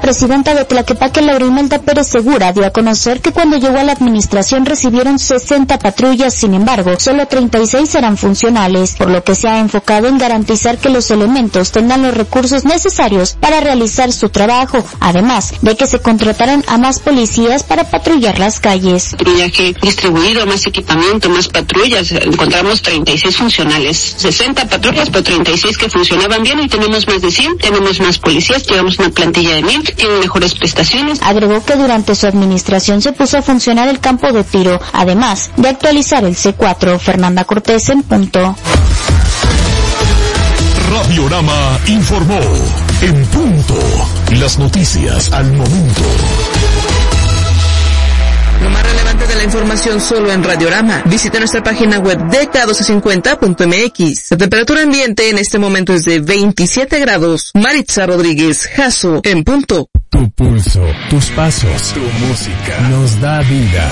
presidenta de Tlaquepaque, Laura Imelda Pérez Segura, dio a conocer que cuando llegó a la administración recibieron 60 patrullas, sin embargo, solo 36 eran funcionales, por lo que se ha enfocado en garantizar que los elementos tengan los recursos necesarios para realizar su trabajo, además de que se contrataron a más policías para patrullar las calles. Patrullaje distribuido, más equipamiento, más patrullas, encontramos 36 funcionales, 60 patrullas, pero 36 que funcionaban bien y tenemos más de 100, tenemos más policías, llevamos una plantilla de 1000, tienen mejores prestaciones. Agregó que durante su administración se puso a funcionar el campo de tiro, además de actualizar el C4. Fernanda Cortés en punto. Radiorama informó en punto. Las noticias al momento. Lo más relevante de la información solo en Radiorama. Visita nuestra página web DK1250.mx. La temperatura ambiente en este momento es de 27 grados. Maritza Rodríguez, Jasso, en punto. Tu pulso, tus pasos, tu música nos da vida.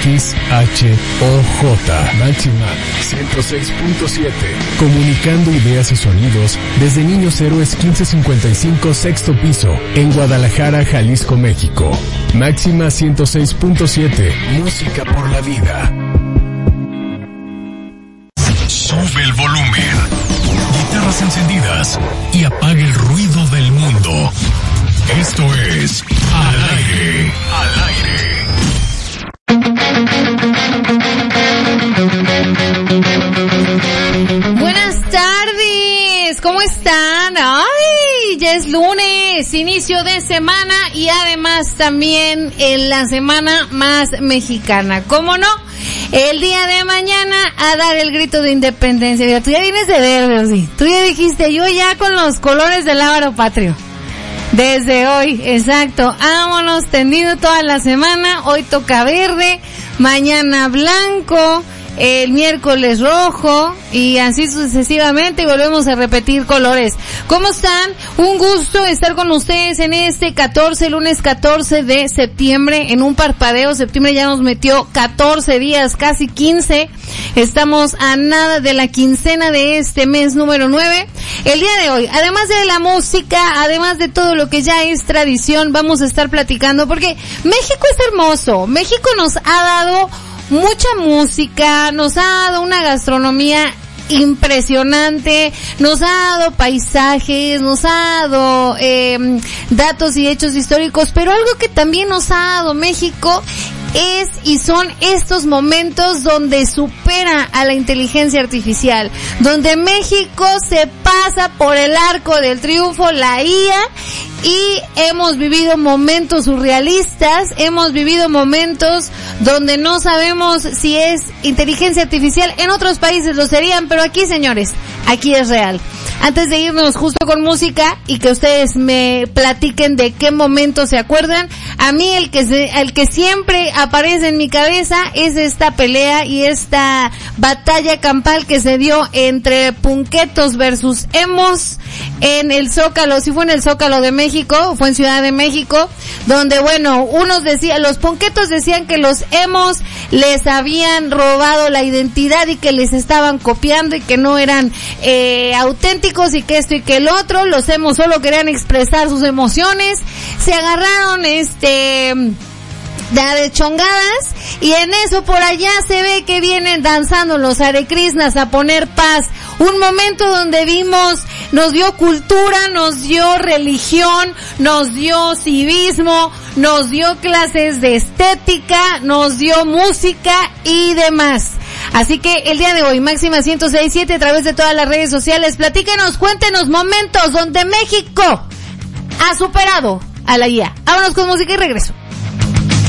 XHOJ Máxima 106.7. Comunicando ideas y sonidos desde Niños Héroes 1555 sexto piso en Guadalajara, Jalisco, México. Máxima 106.7. Música por la vida. Sube el volumen. Guitarras encendidas y apaga el ruido del mundo. Esto es Al Aire. Al Aire. Buenas tardes, ¿cómo están? ¡Ay! Ya es lunes, inicio de semana y además también en la semana más mexicana. ¿Cómo no? El día de mañana a dar el grito de independencia. Mira, tú ya vienes de verde, ¿sí? Tú ya dijiste, yo ya con los colores del lábaro patrio. Desde hoy, exacto. Vámonos tendido toda la semana. Hoy toca verde, mañana blanco, el miércoles rojo y así sucesivamente y volvemos a repetir colores. ¿Cómo están? Un gusto estar con ustedes en este lunes 14 de septiembre, en un parpadeo. Septiembre ya nos metió 14 días, casi 15. Estamos a nada de la quincena de este mes número 9. El día de hoy, además de la música, además de todo lo que ya es tradición, vamos a estar platicando porque México es hermoso. México nos ha dado mucha música, nos ha dado una gastronomía impresionante, nos ha dado paisajes, nos ha dado datos y hechos históricos, pero algo que también nos ha dado México es y son estos momentos donde supera a la inteligencia artificial, donde México se pasa por el arco del triunfo, la IA, y hemos vivido momentos surrealistas, hemos vivido momentos donde no sabemos si es inteligencia artificial. En otros países lo serían, pero aquí, señores, aquí es real. Antes de irnos justo con música y que ustedes me platiquen de qué momento se acuerdan, a mí el que siempre aparece en mi cabeza es esta pelea y esta batalla campal que se dio entre punquetos versus emos en el Zócalo. Sí fue en el Zócalo de México, fue en Ciudad de México, donde bueno, los punquetos decían que los emos les habían robado la identidad y que les estaban copiando y que no eran auténticos y que esto y que el otro. Los emos solo querían expresar sus emociones, se agarraron de chongadas y en eso por allá se ve que vienen danzando los Hare Krishnas a poner paz. Un momento donde nos dio cultura, nos dio religión, nos dio civismo, nos dio clases de estética, nos dio música y demás. Así que el día de hoy, Máxima 106.7 a través de todas las redes sociales, platíquenos, cuéntenos momentos donde México ha superado a la IA. Vámonos con música y regreso.